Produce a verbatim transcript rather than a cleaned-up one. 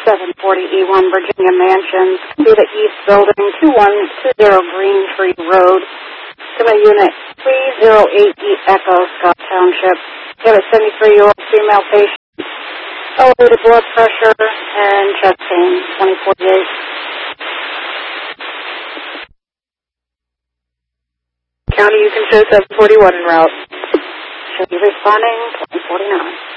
seven forty E one Virginia Mansions, Computer East Building, two one two zero Green Tree Road, Sima Unit three zero eight E Echo, Scott Township. You have a seventy-three-year-old female patient, elevated blood pressure, and chest pain, twenty forty-eight. County, you can show seven forty-one en route. Should be responding, twenty forty-nine.